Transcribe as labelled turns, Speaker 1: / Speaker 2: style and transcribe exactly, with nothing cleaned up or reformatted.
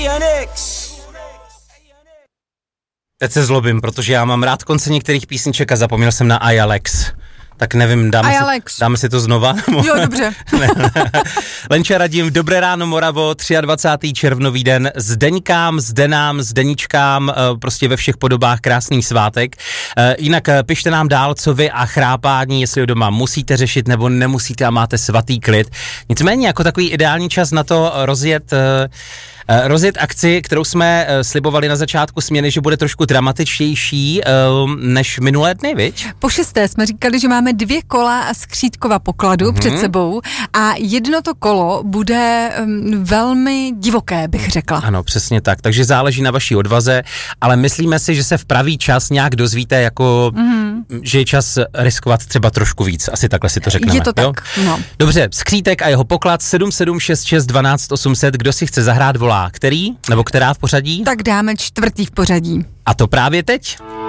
Speaker 1: Teď se zlobím, protože já mám rád konce některých písniček a zapomněl jsem na Ajax. Tak nevím, dáme, si, dáme si to znova?
Speaker 2: Jo, dobře.
Speaker 1: Lenča Radim, dobré ráno Moravo, dvacátého třetího červnový den, Zdeňkám, Zdenám, Zdeničkám, prostě ve všech podobách krásný svátek. Jinak pište nám dál, co vy a chrápání, jestli ho doma musíte řešit nebo nemusíte a máte svatý klid. Nicméně jako takový ideální čas na to rozjet... rozjet akci, kterou jsme slibovali na začátku směny, že bude trošku dramatičtější než minulé dny, viď?
Speaker 2: Po šesté jsme říkali, že máme dvě kola z Křítkova pokladu mm-hmm. před sebou a jedno to kolo bude um, velmi divoké, bych řekla.
Speaker 1: Ano, přesně tak, takže záleží na vaší odvaze, ale myslíme si, že se v pravý čas nějak dozvíte, jako, mm-hmm. že je čas riskovat třeba trošku víc, asi takhle si to řekneme.
Speaker 2: Je to tak,
Speaker 1: jo?
Speaker 2: No.
Speaker 1: Dobře, Skřítek a jeho poklad sedm sedm šest šest dvanáct osm set, kdo si chce zahrát, volá. Který? Nebo která v pořadí?
Speaker 2: Tak dáme čtvrtý v pořadí.
Speaker 1: A to právě teď.